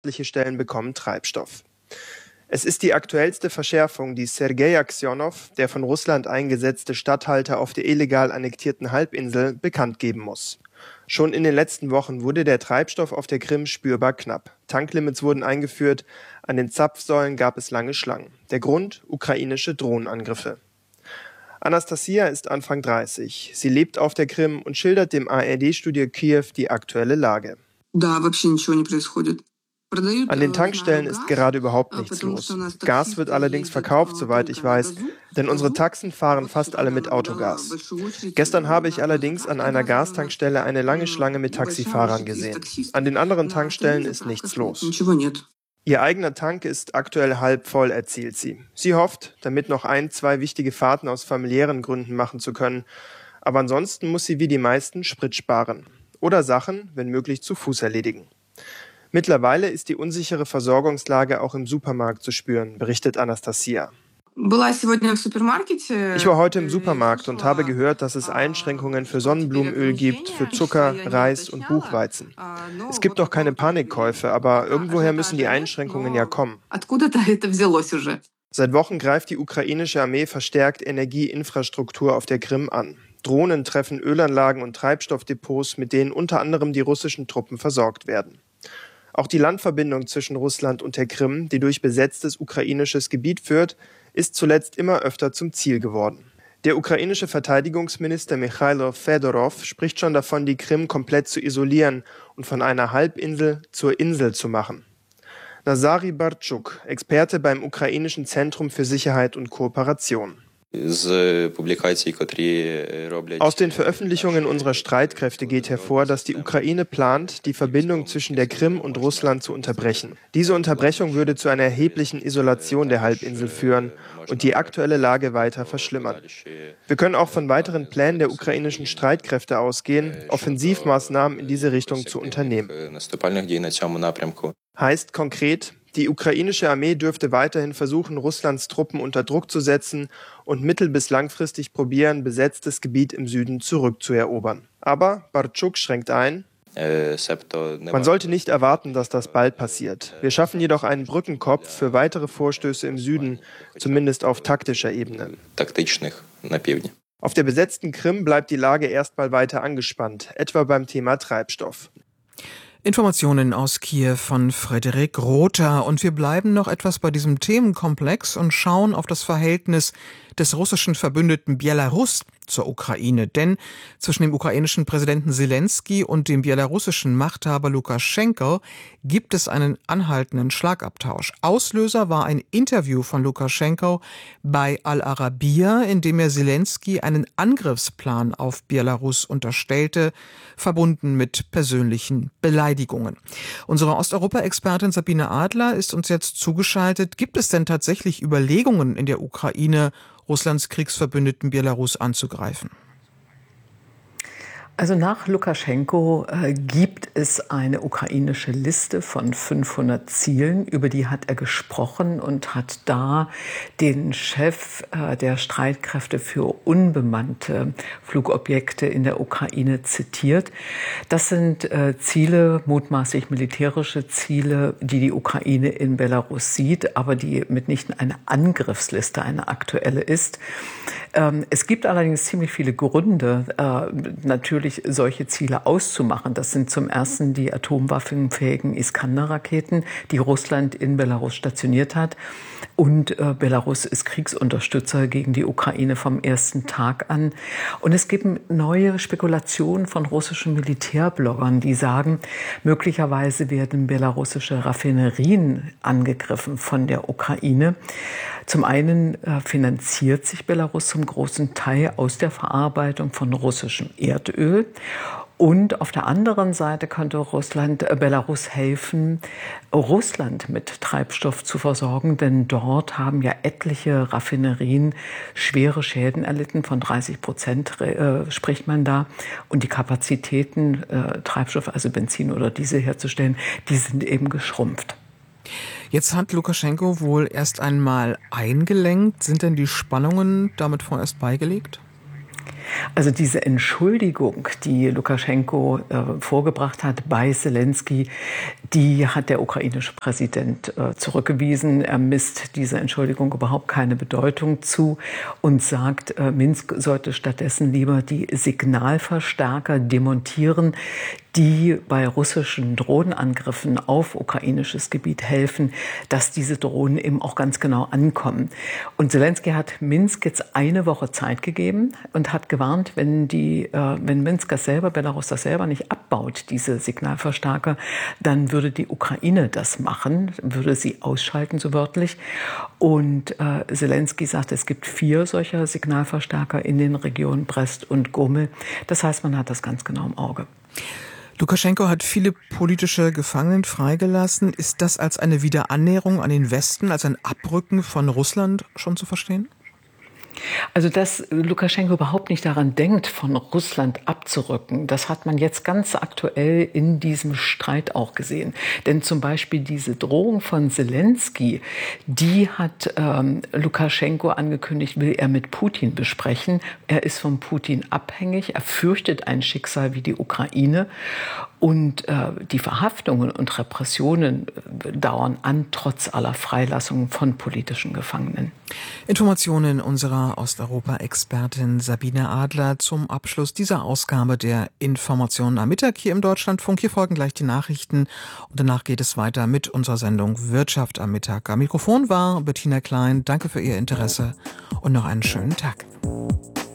Stellen bekommen Treibstoff. Es ist die aktuellste Verschärfung, die Sergei Aksionow, der von Russland eingesetzte Statthalter auf der illegal annektierten Halbinsel, bekannt geben muss. Schon in den letzten Wochen wurde der Treibstoff auf der Krim spürbar knapp. Tanklimits wurden eingeführt, an den Zapfsäulen gab es lange Schlangen. Der Grund? Ukrainische Drohnenangriffe. Anastasia ist Anfang 30. Sie lebt auf der Krim und schildert dem ARD-Studio Kiew die aktuelle Lage. An den Tankstellen ist gerade überhaupt nichts los. Gas wird allerdings verkauft, soweit ich weiß, denn unsere Taxen fahren fast alle mit Autogas. Gestern habe ich allerdings an einer Gastankstelle eine lange Schlange mit Taxifahrern gesehen. An den anderen Tankstellen ist nichts los. Ihr eigener Tank ist aktuell halb voll, erzählt sie. Sie hofft, damit noch 1-2 wichtige Fahrten aus familiären Gründen machen zu können. Aber ansonsten muss sie wie die meisten Sprit sparen. Oder Sachen, wenn möglich, zu Fuß erledigen. Mittlerweile ist die unsichere Versorgungslage auch im Supermarkt zu spüren, berichtet Anastasia. Ich war heute im Supermarkt und habe gehört, dass es Einschränkungen für Sonnenblumenöl gibt, für Zucker, Reis und Buchweizen. Es gibt noch keine Panikkäufe, aber irgendwoher müssen die Einschränkungen ja kommen. Seit Wochen greift die ukrainische Armee verstärkt Energieinfrastruktur auf der Krim an. Drohnen treffen Ölanlagen und Treibstoffdepots, mit denen unter anderem die russischen Truppen versorgt werden. Auch die Landverbindung zwischen Russland und der Krim, die durch besetztes ukrainisches Gebiet führt, ist zuletzt immer öfter zum Ziel geworden. Der ukrainische Verteidigungsminister Michailo Fedorov spricht schon davon, die Krim komplett zu isolieren und von einer Halbinsel zur Insel zu machen. Nazarij Bartschuk, Experte beim Ukrainischen Zentrum für Sicherheit und Kooperation. Aus den Veröffentlichungen unserer Streitkräfte geht hervor, dass die Ukraine plant, die Verbindung zwischen der Krim und Russland zu unterbrechen. Diese Unterbrechung würde zu einer erheblichen Isolation der Halbinsel führen und die aktuelle Lage weiter verschlimmern. Wir können auch von weiteren Plänen der ukrainischen Streitkräfte ausgehen, Offensivmaßnahmen in diese Richtung zu unternehmen. Heißt konkret, die ukrainische Armee dürfte weiterhin versuchen, Russlands Truppen unter Druck zu setzen und mittel- bis langfristig probieren, besetztes Gebiet im Süden zurückzuerobern. Aber Bartschuk schränkt ein: Man sollte nicht erwarten, dass das bald passiert. Wir schaffen jedoch einen Brückenkopf für weitere Vorstöße im Süden, zumindest auf taktischer Ebene. Auf der besetzten Krim bleibt die Lage erstmal weiter angespannt, etwa beim Thema Treibstoff. Informationen aus Kiew von Frederik Rother. Und wir bleiben noch etwas bei diesem Themenkomplex und schauen auf das Verhältnis des russischen Verbündeten Belarus zur Ukraine. Denn zwischen dem ukrainischen Präsidenten Selenskyj und dem belarussischen Machthaber Lukaschenko gibt es einen anhaltenden Schlagabtausch. Auslöser war ein Interview von Lukaschenko bei Al Arabiya, in dem er Selenskyj einen Angriffsplan auf Belarus unterstellte, verbunden mit persönlichen Beleidigungen. Unsere Osteuropa-Expertin Sabine Adler ist uns jetzt zugeschaltet. Gibt es denn tatsächlich Überlegungen in der Ukraine, Russlands Kriegsverbündeten Belarus anzugreifen? Also nach Lukaschenko gibt es eine ukrainische Liste von 500 Zielen, über die hat er gesprochen und hat da den Chef der Streitkräfte für unbemannte Flugobjekte in der Ukraine zitiert. Das sind Ziele, mutmaßlich militärische Ziele, die die Ukraine in Belarus sieht, aber die mitnichten eine Angriffsliste, eine aktuelle ist. Es gibt allerdings ziemlich viele Gründe, natürlich solche Ziele auszumachen. Das sind zum ersten die atomwaffenfähigen Iskander-Raketen, die Russland in Belarus stationiert hat. Und Belarus ist Kriegsunterstützer gegen die Ukraine vom ersten Tag an. Und es gibt neue Spekulationen von russischen Militärbloggern, die sagen, möglicherweise werden belarussische Raffinerien angegriffen von der Ukraine. Zum einen finanziert sich Belarus zum großen Teil aus der Verarbeitung von russischem Erdöl. Und auf der anderen Seite könnte Belarus helfen, Russland mit Treibstoff zu versorgen, denn dort haben ja etliche Raffinerien schwere Schäden erlitten, von 30% spricht man da. Und die Kapazitäten, Treibstoff, also Benzin oder Diesel herzustellen, die sind eben geschrumpft. Jetzt hat Lukaschenko wohl erst einmal eingelenkt. Sind denn die Spannungen damit vorerst beigelegt? Also diese Entschuldigung, die Lukaschenko vorgebracht hat bei Selenskyj, die hat der ukrainische Präsident zurückgewiesen. Er misst dieser Entschuldigung überhaupt keine Bedeutung zu und sagt, Minsk sollte stattdessen lieber die Signalverstärker demontieren, die bei russischen Drohnenangriffen auf ukrainisches Gebiet helfen, dass diese Drohnen eben auch ganz genau ankommen. Und Selenskyj hat Minsk jetzt eine Woche Zeit gegeben und hat gewarnt, wenn Minsk das selber, Belarus das selber nicht abbaut, diese Signalverstärker, dann würde die Ukraine das machen, würde sie ausschalten, so wörtlich. Und Selenskyj sagt, es gibt 4 solcher Signalverstärker in den Regionen Brest und Gomel. Das heißt, man hat das ganz genau im Auge. Lukaschenko hat viele politische Gefangenen freigelassen. Ist das als eine Wiederannäherung an den Westen, als ein Abrücken von Russland schon zu verstehen? Also, dass Lukaschenko überhaupt nicht daran denkt, von Russland abzurücken, das hat man jetzt ganz aktuell in diesem Streit auch gesehen. Denn zum Beispiel diese Drohung von Selenskyj, die hat Lukaschenko angekündigt, will er mit Putin besprechen. Er ist von Putin abhängig, er fürchtet ein Schicksal wie die Ukraine. Und die Verhaftungen und Repressionen dauern an, trotz aller Freilassungen von politischen Gefangenen. Informationen unserer Osteuropa-Expertin Sabine Adler zum Abschluss dieser Ausgabe der Informationen am Mittag hier im Deutschlandfunk. Hier folgen gleich die Nachrichten und danach geht es weiter mit unserer Sendung Wirtschaft am Mittag. Am Mikrofon war Bettina Klein. Danke für Ihr Interesse und noch einen schönen Tag.